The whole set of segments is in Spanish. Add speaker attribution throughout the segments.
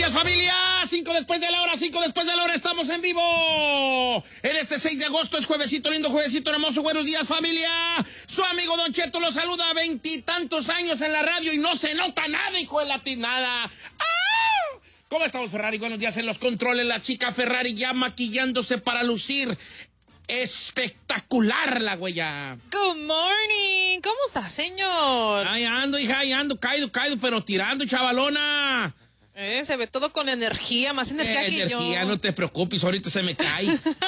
Speaker 1: días, familia. 5 después de la hora, estamos en vivo. En este 6 de agosto es juevesito lindo, juevesito hermoso. Buenos días, familia. Su amigo Don Cheto lo saluda a 20 años en la radio y no se nota nada, hijo de la tinada. ¡Ah! ¿Cómo estamos, Ferrari? Buenos días en los controles. La chica Ferrari ya maquillándose para lucir espectacular, la güeya.
Speaker 2: Good morning. ¿Cómo está, señor?
Speaker 1: Ahí ando, hija, ahí ando, caído, pero tirando, chavalona.
Speaker 2: Se ve todo con energía, más energía que yo.
Speaker 1: Energía, no te preocupes, ahorita se me cae.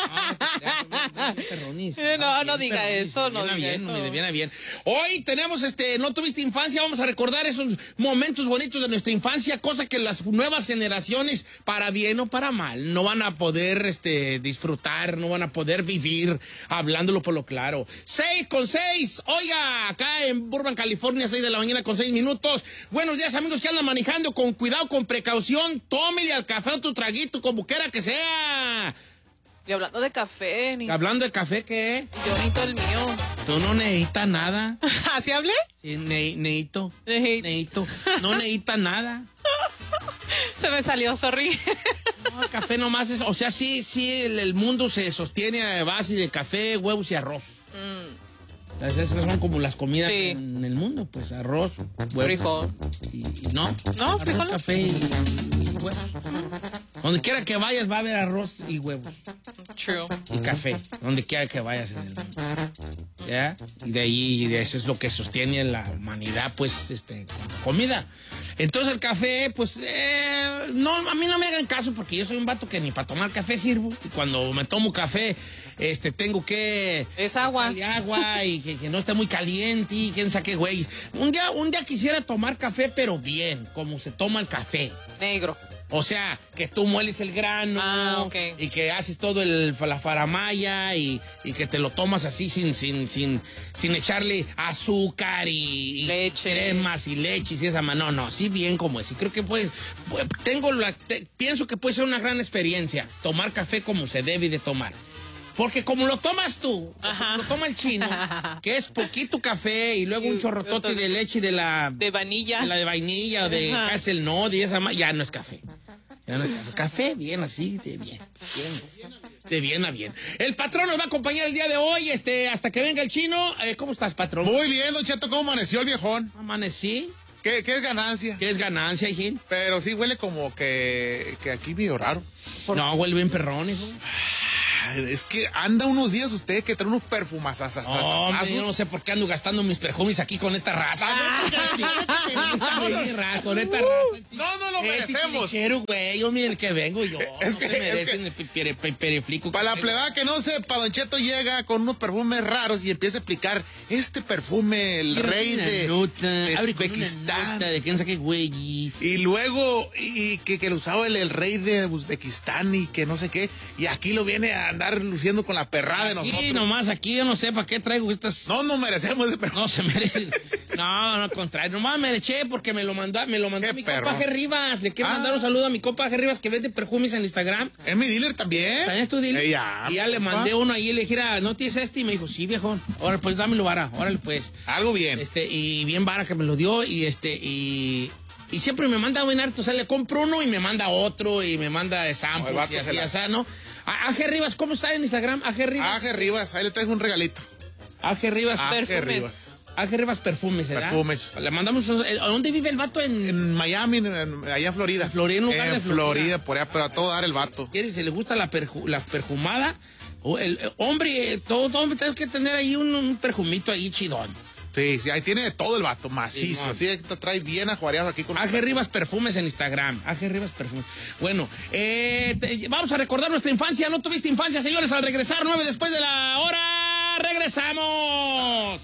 Speaker 2: No diga eso, no diga eso.
Speaker 1: Me viene bien. Hoy tenemos, no tuviste infancia, vamos a recordar esos momentos bonitos de nuestra infancia, cosa que las nuevas generaciones, para bien o para mal, no van a poder, disfrutar, no van a poder vivir, hablándolo por lo claro. 6:06, oiga, acá en Burbank, California, 6 de la mañana con 6 minutos. Buenos días, amigos que andan manejando, con cuidado, con precaución, tómele al café o tu traguito, como quiera que sea.
Speaker 2: Y hablando de café...
Speaker 1: ¿Hablando de café qué?
Speaker 2: Yo necesito el mío.
Speaker 1: Tú no necesitas nada.
Speaker 2: ¿Así hablé?
Speaker 1: Sí, necesito. No necesitas nada.
Speaker 2: Se me salió, sorry.
Speaker 1: No, el café nomás es... O sea, sí, el mundo se sostiene a base de café, huevos y arroz. Esas son como las comidas en el mundo, pues arroz, huevos.
Speaker 2: Frijol.
Speaker 1: Y no,
Speaker 2: arroz,
Speaker 1: frijol, café y huevos. Donde quiera que vayas va a haber arroz y huevos.
Speaker 2: True.
Speaker 1: Y café, donde quiera que vayas en el mundo. ¿Ya? Y de ahí, eso es lo que sostiene la humanidad, pues, comida. Entonces el café, pues, no, a mí no me hagan caso porque yo soy un vato que ni para tomar café sirvo. Y cuando me tomo café, tengo que...
Speaker 2: Es agua.
Speaker 1: Agua y que no esté muy caliente y quién sabe qué, güey. Un día quisiera tomar café, pero bien, como se toma el café.
Speaker 2: Negro.
Speaker 1: O sea, que tú mueles el grano
Speaker 2: okay.
Speaker 1: Y que haces todo la faramaya y que te lo tomas así sin echarle azúcar y
Speaker 2: leche.
Speaker 1: Cremas y leches y esa mano. No, sí bien como es. Y creo que pienso que puede ser una gran experiencia tomar café como se debe de tomar. Porque como lo tomas tú, lo toma el chino, que es poquito café y luego un chorrotote de leche de
Speaker 2: vainilla.
Speaker 1: De la de vainilla o de Hazelnut y esa ya no es café. Ya no es café. Café bien así, de bien. De bien a bien. El patrón nos va a acompañar el día de hoy, hasta que venga el chino. ¿Cómo estás, patrón?
Speaker 3: Muy bien, Don Cheto, ¿cómo amaneció el viejón?
Speaker 1: Amanecí.
Speaker 3: ¿Qué es ganancia?
Speaker 1: ¿Qué es ganancia, hijín?
Speaker 3: Pero sí huele como que aquí medio raro.
Speaker 1: No, huele bien perrón, hijo.
Speaker 3: Es que anda unos días usted que trae unos perfumazazazazos.
Speaker 1: Hombre, yo no sé por qué ando gastando mis perfumes aquí con esta raza. Con esta raza.
Speaker 3: No lo merecemos.
Speaker 1: Güey, yo mire que vengo yo.
Speaker 3: Es que
Speaker 1: merecen el periflico.
Speaker 3: Para la plebada que no sepa, Don Cheto llega con unos perfumes raros y empieza a explicar este perfume, el rey de Uzbekistán.
Speaker 1: De quién sabe qué güeyes.
Speaker 3: Y luego, que lo usaba el rey de Uzbekistán y que no sé qué. Y aquí lo viene a andar luciendo con la perrada de nosotros.
Speaker 1: Sí, nomás aquí yo no sé para qué traigo estas.
Speaker 3: No merecemos ese perfume.
Speaker 1: No se merece. No, al contrario. Nomás me le eché porque me lo mandó mi compa G. Rivas. Le quiero mandar un saludo a mi compa G. Rivas que vende perfumes en Instagram.
Speaker 3: ¿Es mi dealer también?
Speaker 1: ¿También es tu dealer?
Speaker 3: Ya,
Speaker 1: y ya le mandé uno ahí y le dije, ¿no tienes Y me dijo, sí, viejón. Ahora pues dámelo vara. Órale pues.
Speaker 3: Algo bien.
Speaker 1: Y bien vara que me lo dio y siempre me manda buen arte. O sea, le compro uno y me manda otro y me manda samples y así, ¿no? AG Rivas, ¿cómo está en Instagram? AG Rivas.
Speaker 3: AG Rivas, ahí le traigo un regalito.
Speaker 1: AG Rivas.
Speaker 3: AG Rivas.
Speaker 1: AG Rivas Perfumes, ¿verdad?
Speaker 3: Perfumes.
Speaker 1: Le mandamos... ¿A dónde vive el vato?
Speaker 3: En Miami, allá en Florida.
Speaker 1: En
Speaker 3: Florida, por allá, pero a todo dar el vato.
Speaker 1: Si le gusta la perfumada, el hombre, todo hombre tiene que tener ahí un perfumito ahí chidón.
Speaker 3: Sí, ahí tiene todo el vato, macizo. Sí, te trae bien ajuareado aquí con...
Speaker 1: AG Rivas Perfumes en Instagram. AG Rivas Perfumes. Bueno, vamos a recordar nuestra infancia. ¿No tuviste infancia, señores? Al regresar, 9 después de la hora, regresamos.